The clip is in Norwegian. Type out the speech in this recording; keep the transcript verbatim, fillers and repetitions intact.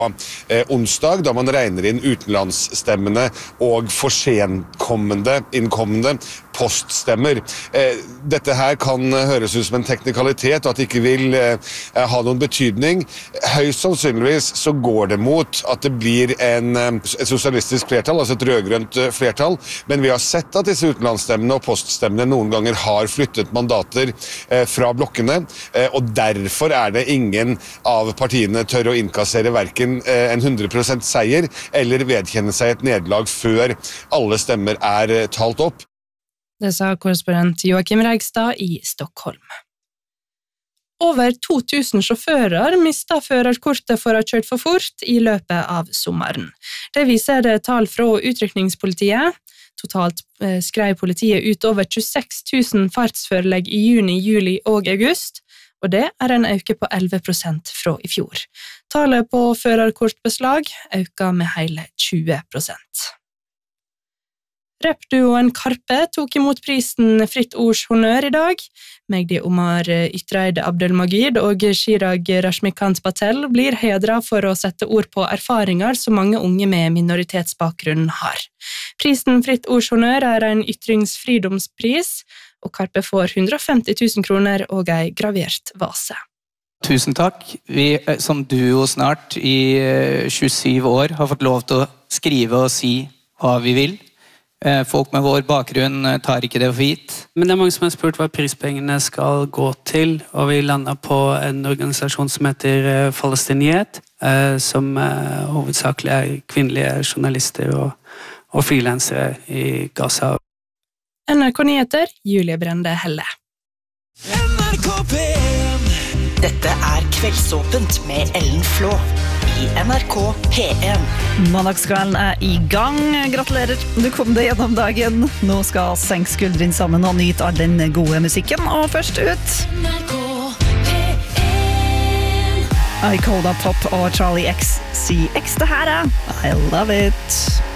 Eh, onsdag, da man regner inn utenlandsstemmene og forsenkommende, innkommende poststemmer. Eh, dette her kan høres ut som en teknikalitet, og at det ikke vil eh, ha noen betydning. Høyst sannsynligvis så går det mot at det blir en, et sosialistisk flertall, altså et rødgrønt flertall, men vi har sett at disse utenlandsstemmene og poststemmene noen ganger har flyttet mandater eh, fra blokkene, eh, og derfor er det ingen av partiene tør å innkassere hverken en hundre prosent seier eller vedkjenne seg et nederlag før alle stemmer er talt opp. Det sa korrespondent Joakim Reigstad i Stockholm. Over to tusen sjåfører mistet førerkortet for å ha kjørt for fort i løpet av sommeren. Det viser det tall fra utrykningspolitiet. Totalt skrev politiet ut over tjueseks tusen fartsførelegg i juni, juli og august, og det er en øke på elleve prosent fra i fjor. Tallet på førerkortbeslag øker med hele tjue prosent. Rappduoen Karpe tok imot prisen Fritt Ords Honnør i dag. Magdi Omar Ytreide Abdelmagid og Chirag Rashmikant Patel blir hedret for å sette ord på erfaringer som mange unge med minoritetsbakgrunn har. Prisen Fritt Ords Honnør er en ytringsfridomspris, og Karpe får hundre og femti tusen kroner og ei gravert vase. Tusen takk. Vi som duo snart i tjuesyv år har fått lov til å skrive og si hva vi vil. Folk med vår bakgrunn tar ikke det for gitt. Men det er mange som har spurt hva prispengene skal gå til, og vi landet på en organisasjon som heter Palestiniet, som hovedsakelig er kvinnelige journalister og, og frilansere i Gaza. N R K Nyheter, Julie Brende Helle. N R K P en. Dette er Kveldsåpent med Ellen Flå i N R K P en. Mandagskvelden er i gang. Gratulerer, du kom deg gjennom dagen. Nå skal senke skuldrene sammen og nyte all den gode musikken. Og først ut N R K P en. I Cold Up Top og Charlie X C X. Det her er I Love It.